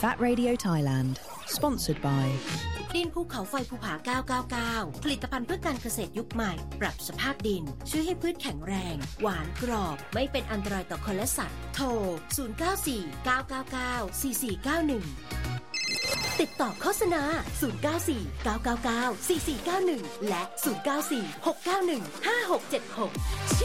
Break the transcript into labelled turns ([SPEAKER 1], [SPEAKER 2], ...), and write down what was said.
[SPEAKER 1] VAT Radio Thailand Sponsored by
[SPEAKER 2] ดินภูเขาไฟภูผา999ผลิตภัณฑ์เพื่อการเกษตรยุคใหม่ปรับสภาพดินช่วยให้พืชแข็งแรงหวานกรอบไม่เป็นอันตรายต่อคนและสัตว์โทร0949994491ติดต่อโฆษณา0949994491และ0946915676